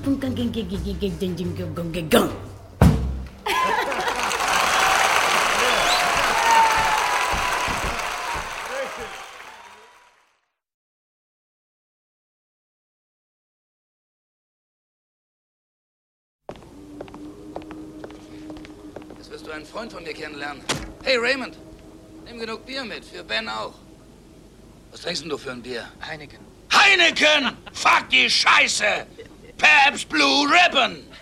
Jetzt wirst du einen Freund von mir kennenlernen. Hey, Raymond, nimm genug Bier mit, für Ben auch. Was trinkst denn du für ein Bier? Heineken. Heineken! Fuck die Scheiße! Pabst Blue Ribbon!